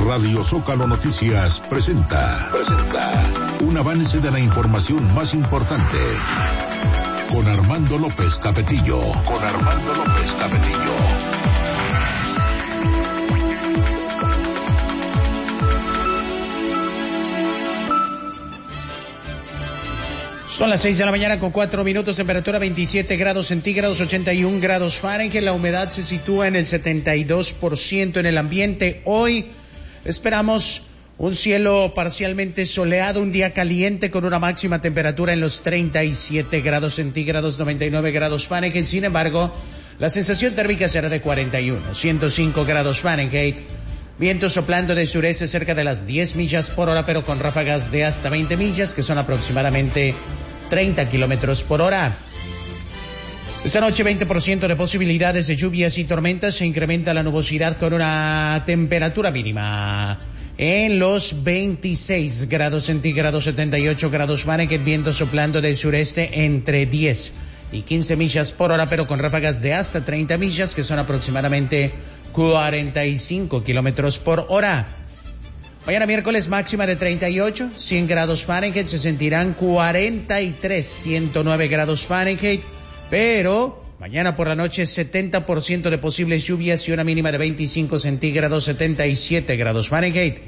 Radio Zócalo Noticias presenta un avance de la información más importante con Armando López Capetillo. Son las 6 de la mañana con 4 minutos, temperatura 27 grados centígrados, 81 grados Fahrenheit. La humedad se sitúa en el 72% en el ambiente. Hoy esperamos un cielo parcialmente soleado, un día caliente con una máxima temperatura en los 37 grados centígrados, 99 grados Fahrenheit. Sin embargo, la sensación térmica será de 41, 105 grados Fahrenheit. Viento soplando de sureste cerca de las 10 millas por hora, pero con ráfagas de hasta 20 millas, que son aproximadamente 30 kilómetros por hora. Esta noche 20% de posibilidades de lluvias y tormentas. Se incrementa la nubosidad con una temperatura mínima en los 26 grados centígrados, 78 grados Fahrenheit. Viento soplando del sureste entre 10 y 15 millas por hora, pero con ráfagas de hasta 30 millas, que son aproximadamente 45 kilómetros por hora. Mañana miércoles máxima de 38, 100 grados Fahrenheit, se sentirán 43, 109 grados Fahrenheit, pero mañana por la noche 70% de posibles lluvias y una mínima de 25 centígrados, 77 grados Fahrenheit.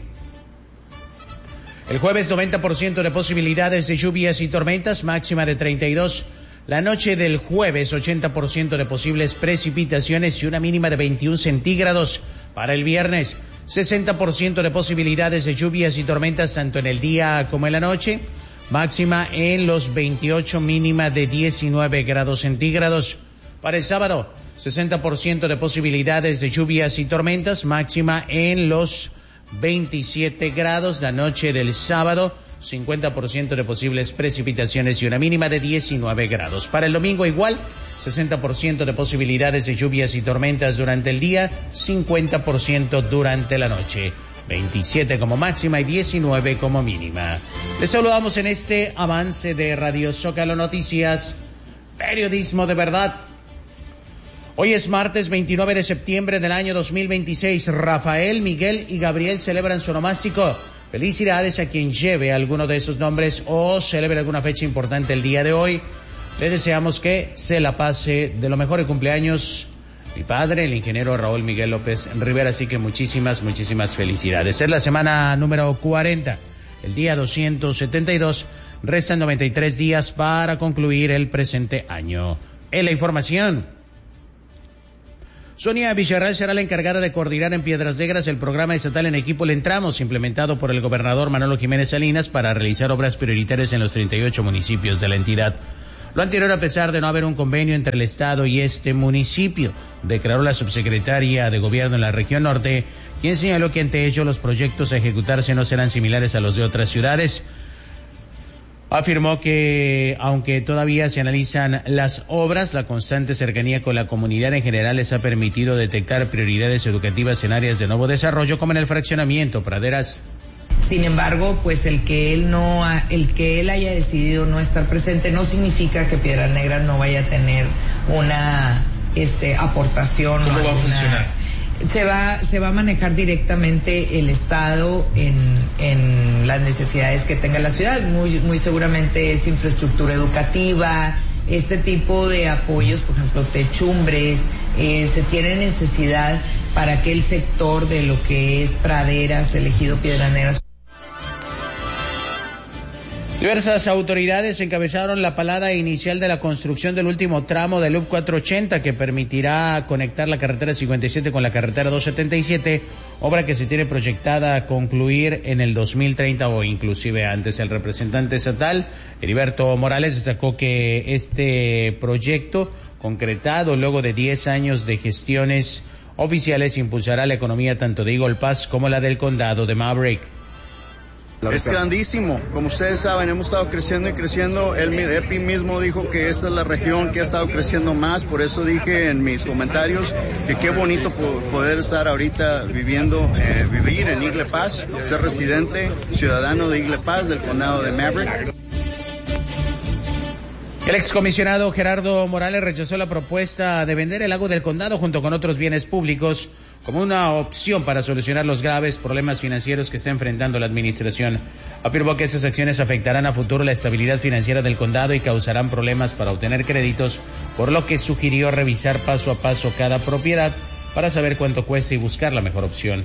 El jueves 90% de posibilidades de lluvias y tormentas, máxima de 32. La noche del jueves 80% de posibles precipitaciones y una mínima de 21 centígrados. Para el viernes 60% de posibilidades de lluvias y tormentas tanto en el día como en la noche. Máxima en los 28, mínima de 19 grados centígrados. Para el sábado 60% de posibilidades de lluvias y tormentas. Máxima en los 27 grados. La noche del sábado 50% de posibles precipitaciones y una mínima de 19 grados. Para el domingo igual, 60% de posibilidades de lluvias y tormentas durante el día, 50% durante la noche. 27 como máxima y 19 como mínima. Les saludamos en este avance de Radio Zócalo Noticias, periodismo de verdad. Hoy es martes 29 de septiembre del año 2026. Rafael, Miguel y Gabriel celebran su onomástico. Felicidades a quien lleve alguno de esos nombres o celebre alguna fecha importante el día de hoy. Les deseamos que se la pase de lo mejor de cumpleaños mi padre, el ingeniero Raúl Miguel López Rivera, así que muchísimas felicidades. Es la semana número 40, el día 272, restan 93 días para concluir el presente año. En la información, Sonia Villarreal será la encargada de coordinar en Piedras Negras el programa estatal En Equipo Le Entramos, implementado por el gobernador Manolo Jiménez Salinas para realizar obras prioritarias en los 38 municipios de la entidad. Lo anterior a pesar de no haber un convenio entre el Estado y este municipio, declaró la subsecretaria de Gobierno en la región norte, quien señaló que ante ello los proyectos a ejecutarse no serán similares a los de otras ciudades. Afirmó que, aunque todavía se analizan las obras, la constante cercanía con la comunidad en general les ha permitido detectar prioridades educativas en áreas de nuevo desarrollo, como en el fraccionamiento Praderas. Sin embargo, pues el que él haya decidido no estar presente no significa que Piedras Negras no vaya a tener una aportación. ¿Cómo va a funcionar? Se va a manejar directamente el Estado en las necesidades que tenga la ciudad. Muy seguramente es infraestructura educativa, este tipo de apoyos, por ejemplo, techumbres, se tiene necesidad para aquel sector de lo que es praderas, elegido Piedras Negras. Diversas autoridades encabezaron la palada inicial de la construcción del último tramo del Loop 480 que permitirá conectar la carretera 57 con la carretera 277, obra que se tiene proyectada a concluir en el 2030 o inclusive antes. El representante estatal, Heriberto Morales, destacó que este proyecto, concretado luego de 10 años de gestiones oficiales, impulsará la economía tanto de Eagle Pass como la del condado de Maverick. Es grandísimo, como ustedes saben, hemos estado creciendo y creciendo. El EPI mismo dijo que esta es la región que ha estado creciendo más, por eso dije en mis comentarios que qué bonito poder estar ahorita vivir en Eagle Pass, ser residente, ciudadano de Eagle Pass, del condado de Maverick. El excomisionado Gerardo Morales rechazó la propuesta de vender el lago del Condado junto con otros bienes públicos como una opción para solucionar los graves problemas financieros que está enfrentando la administración. Afirmó que esas acciones afectarán a futuro la estabilidad financiera del condado y causarán problemas para obtener créditos, por lo que sugirió revisar paso a paso cada propiedad para saber cuánto cuesta y buscar la mejor opción.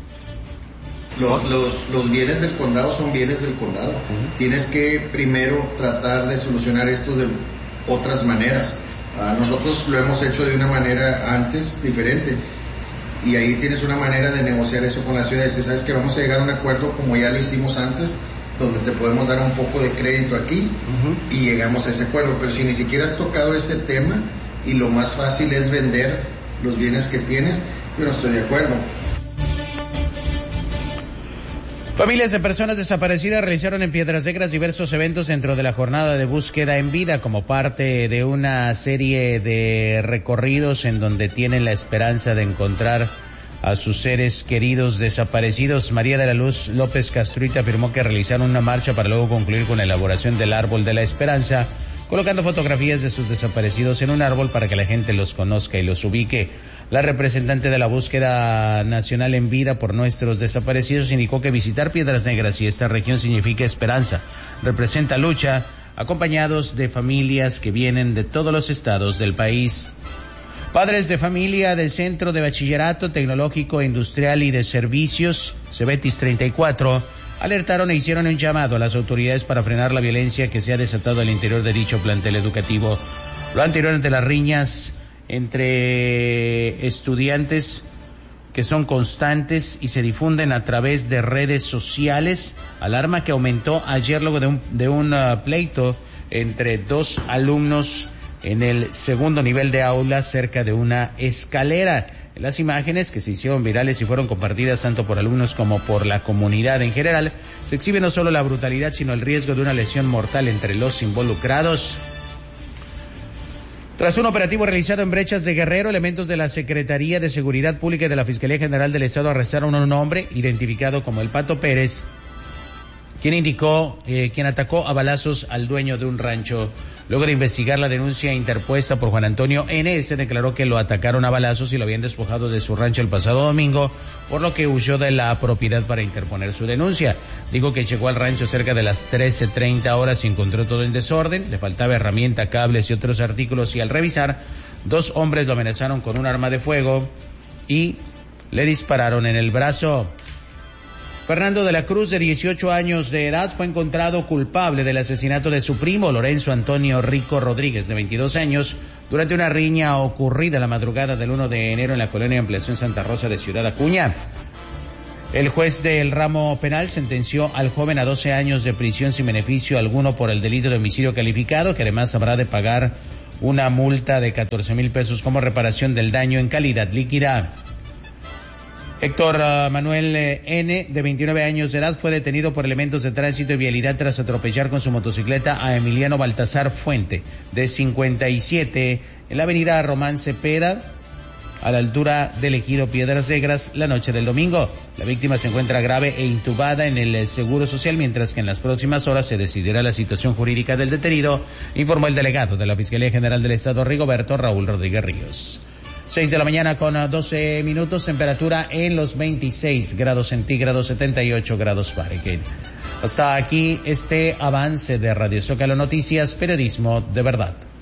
Los bienes del condado son bienes del condado. Tienes que primero tratar de solucionar esto de otras maneras. Nosotros lo hemos hecho de una manera antes diferente y ahí tienes una manera de negociar eso con la ciudad. Si sabes que vamos a llegar a un acuerdo como ya lo hicimos antes, donde te podemos dar un poco de crédito aquí y llegamos a ese acuerdo. Pero si ni siquiera has tocado ese tema y lo más fácil es vender los bienes que tienes, yo no estoy de acuerdo. Familias de personas desaparecidas realizaron en Piedras Negras diversos eventos dentro de la jornada de búsqueda en vida como parte de una serie de recorridos en donde tienen la esperanza de encontrar a sus seres queridos desaparecidos. María de la Luz López Castruita afirmó que realizaron una marcha para luego concluir con la elaboración del árbol de la esperanza, colocando fotografías de sus desaparecidos en un árbol para que la gente los conozca y los ubique. La representante de la búsqueda nacional en vida por nuestros desaparecidos indicó que visitar Piedras Negras y esta región significa esperanza, representa lucha, acompañados de familias que vienen de todos los estados del país. Padres de familia del Centro de Bachillerato Tecnológico Industrial y de Servicios, Cebetis 34, alertaron e hicieron un llamado a las autoridades para frenar la violencia que se ha desatado al interior de dicho plantel educativo. Lo anterior ante las riñas entre estudiantes que son constantes y se difunden a través de redes sociales, alarma que aumentó ayer luego de un pleito entre dos alumnos en el segundo nivel de aula cerca de una escalera. En las imágenes que se hicieron virales y fueron compartidas tanto por alumnos como por la comunidad en general, se exhibe no solo la brutalidad sino el riesgo de una lesión mortal entre los involucrados. Tras un operativo realizado en Brechas de Guerrero, elementos de la Secretaría de Seguridad Pública y de la Fiscalía General del Estado arrestaron a un hombre identificado como el Pato Pérez, quien atacó a balazos al dueño de un rancho. Luego de investigar la denuncia interpuesta por Juan Antonio N., se declaró que lo atacaron a balazos y lo habían despojado de su rancho el pasado domingo, por lo que huyó de la propiedad para interponer su denuncia. Dijo que llegó al rancho cerca de las 13:30 horas y encontró todo en desorden, le faltaba herramienta, cables y otros artículos, y al revisar, dos hombres lo amenazaron con un arma de fuego y le dispararon en el brazo. Fernando de la Cruz, de 18 años de edad, fue encontrado culpable del asesinato de su primo, Lorenzo Antonio Rico Rodríguez, de 22 años, durante una riña ocurrida la madrugada del 1 de enero en la colonia Ampliación Santa Rosa de Ciudad Acuña. El juez del ramo penal sentenció al joven a 12 años de prisión sin beneficio alguno por el delito de homicidio calificado, que además habrá de pagar una multa de 14,000 pesos como reparación del daño en calidad líquida. Héctor Manuel N., de 29 años de edad, fue detenido por elementos de tránsito y vialidad tras atropellar con su motocicleta a Emiliano Baltasar Fuente, de 57, en la avenida Román Cepeda, a la altura del ejido Piedras Negras, la noche del domingo. La víctima se encuentra grave e intubada en el Seguro Social, mientras que en las próximas horas se decidirá la situación jurídica del detenido, informó el delegado de la Fiscalía General del Estado, Rigoberto Raúl Rodríguez Ríos. 6 de la mañana con 12 minutos, temperatura en los 26 grados centígrados, 78 grados Fahrenheit. Hasta aquí este avance de Radio Zócalo Noticias, periodismo de verdad.